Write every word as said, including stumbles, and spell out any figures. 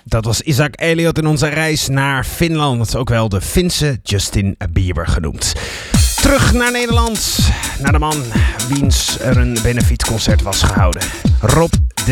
dat was Isaac Elliot in onze reis naar Finland. Ook wel de Finse Justin Bieber genoemd. Terug naar Nederland, naar de man wiens er een benefietconcert was gehouden. Rob